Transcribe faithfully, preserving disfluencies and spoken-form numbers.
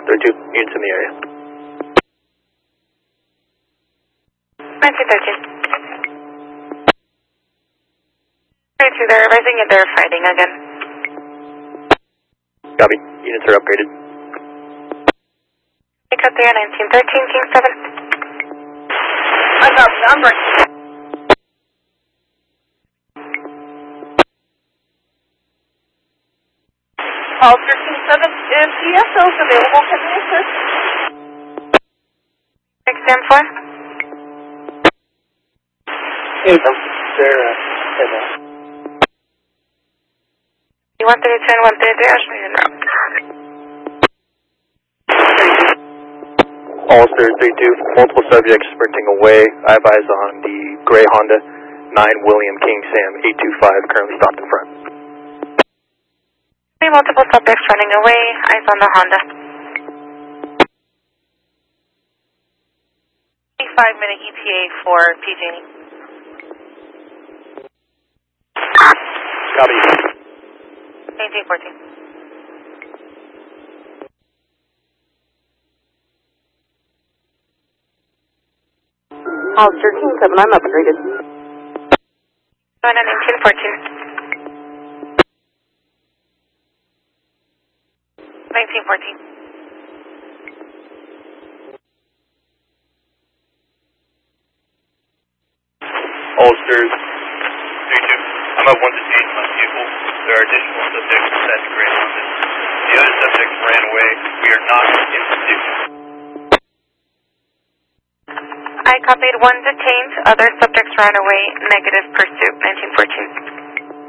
thirty-two, units in the area. nineteen thirteen. thirty-two, they're rising and they're fighting again. Copy, units are upgraded. Pick up there, nineteen thirteen, King seven. I got number. All thirteen seven, if G S O is available, can we assist? six ten four. Hey, they're, uh, heading out. You want thirty-two and one thirty-three, Ashland en route. Ulster thirty-two, multiple subjects sprinting away. I have eyes on the gray Honda nine William King Sam eight two five, currently stopped in front. Multiple subjects running away, eyes on the Honda. Five minute E T A for P G and E. Copy. nineteen fourteen. Ulster King seven, I'm upgraded. One and nineteen fourteen. nineteen fourteen. Ulster thirty-two, I'm at one detained on vehicle. There are additional subjects at the gray Honda. The other subjects ran away. We are not in pursuit. I copied one detained, other subjects ran away, negative pursuit, nineteen fourteen.